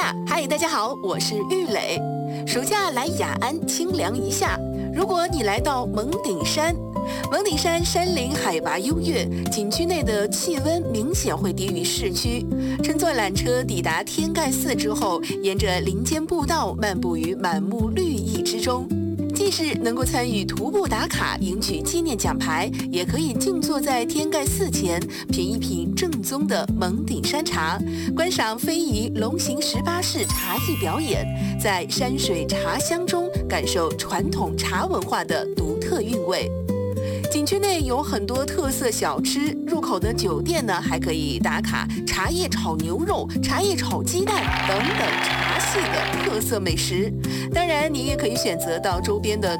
呀，嗨，大家好，我是玉磊。暑假来雅安清凉一下。如果你来到蒙顶山，蒙顶山山林海拔优越，景区内的气温明显会低于市区。乘坐缆车抵达天盖寺之后，沿着林间步道漫步于满目绿意之中。既是能够参与徒步打卡赢取纪念奖牌，也可以静坐在天盖寺前品一品正宗的蒙顶山茶，观赏非遗龙行18式茶艺表演，在山水茶香中感受传统茶文化的独特韵味。景区内有很多特色小吃，入口的酒店呢还可以打卡茶叶炒牛肉、茶叶炒鸡蛋等等茶系的特色美食。当然，你也可以选择到周边的